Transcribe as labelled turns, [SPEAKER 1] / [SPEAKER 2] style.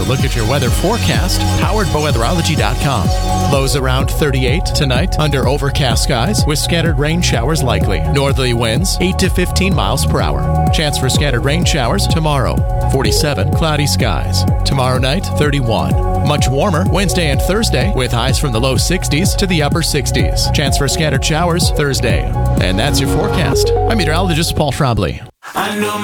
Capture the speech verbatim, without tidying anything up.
[SPEAKER 1] look at your weather forecast, powered by weatherology dot com. Lows around thirty-eight tonight under overcast skies with scattered rain showers likely. Northerly winds eight to fifteen miles per hour. Chance for scattered rain showers tomorrow. forty-seven cloudy skies. Tomorrow night, thirty-one. Much warmer Wednesday and Thursday with highs from the low sixties to the upper sixties. Chance for scattered showers Thursday. And that's your forecast. I'm meteorologist Paul Trombley.
[SPEAKER 2] I know